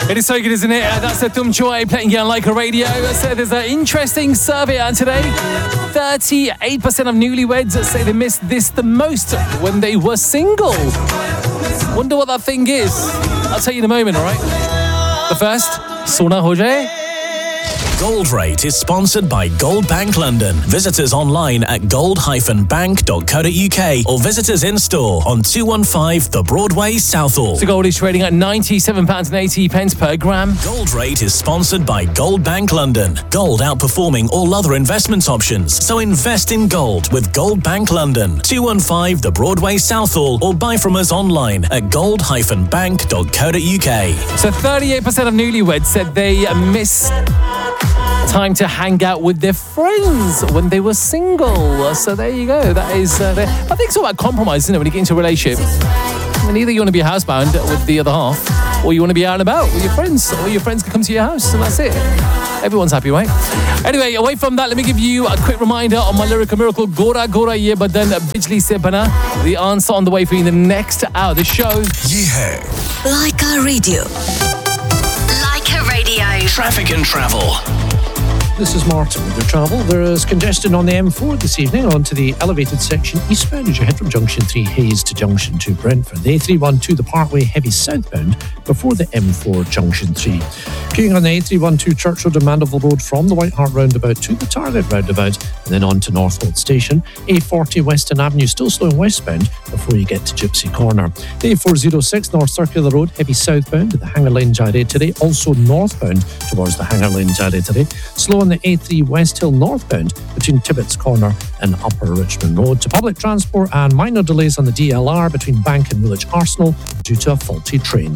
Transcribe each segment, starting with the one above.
It is so good, isn't it? That's the Tum Choy playing on Leica Radio. So there's an interesting survey out today. 38% of newlyweds say they missed this the most when they were single. Wonder what that thing is. I'll tell you in a moment, all right? But first, Sona ho jaye. Gold Rate is sponsored by Gold Bank London. Visit us online at gold-bank.co.uk or visit us in store on 215 The Broadway, Southall. So gold is trading at £97.80 per gram. Gold Rate is sponsored by Gold Bank London. Gold outperforming all other investment options. So invest in gold with Gold Bank London. 215 The Broadway, Southall, or buy from us online at gold-bank.co.uk. So 38% of newlyweds said they miss time to hang out with their friends when they were single. So there you go. That is, I think it's all about compromise, isn't it, when you get into a relationship? I mean, either you want to be housebound with the other half, or you want to be out and about with your friends, or your friends can come to your house, and that's it. Everyone's happy, right? Anyway, away from that, let me give you a quick reminder on my lyrical miracle, Gora Gora Ye Badan Bijli Se Bana. The answer on the way for you in the next hour. The show. Yeah. Leica Radio. Leica Radio. Traffic and travel. This is Martin with your travel. There is congestion on the M4 this evening onto the elevated section eastbound as you head from Junction 3 Hayes to Junction 2 Brentford. The A312 the Parkway heavy southbound before the M4 Junction 3. Queuing on the A312 Church Road and Mandeville Road from the White Hart roundabout to the Target roundabout and then on to Northwold Station. A40 Western Avenue still slowing westbound before you get to Gypsy Corner. The A406 North Circular Road heavy southbound to the Hanger Lane Jare today, also northbound towards the Hanger Lane Jare today. Slow on the A3 West Hill northbound between Tibbetts Corner and Upper Richmond Road. To public transport and minor delays on the DLR between Bank and Woolwich Arsenal due to a faulty train.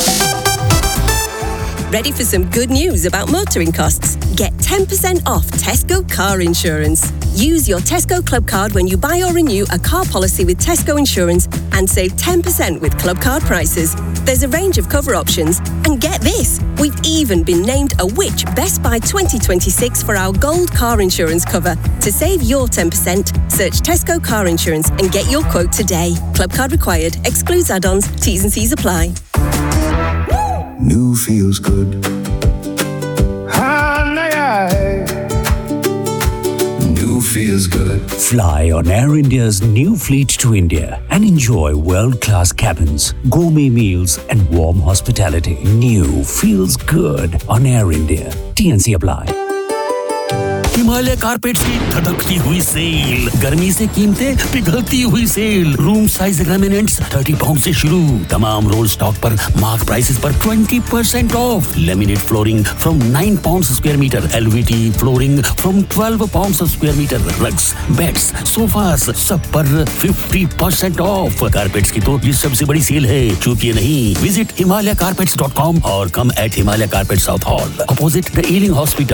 Ready for some good news about motoring costs? Get 10% off Tesco car insurance. Use your Tesco Club card when you buy or renew a car policy with Tesco Insurance and save 10% with Club card prices. There's a range of cover options. And get this, we've even been named a Which Best Buy 2026 for our gold car insurance cover. To save your 10%, search Tesco car insurance and get your quote today. Club card required. Excludes add-ons. T's and C's apply. New feels good. New feels good. Fly on Air India's new fleet to India and enjoy world-class cabins, gourmet meals and warm hospitality. New feels good on Air India. TNC apply. Himalaya carpets की धड़कती हुई cell, गर्मी से कीमतें पिघलती हुई cell, room size laminates 30 pound से शुरू, तमाम role stock पर मार्क प्राइसेस पर 20% of, laminate flooring from 9 pounds square metre, एलवीटी flooring from 12 pounds square metre, rugs, beds, sofas सब पर 50% ऑफ। कारपेट्स की तो ये सबसे बड़ी सेल है, चूकिए नहीं। विजिट himalaycarpets.com और कम eight Himalaya carpet south hall, opposite the ailing hospital,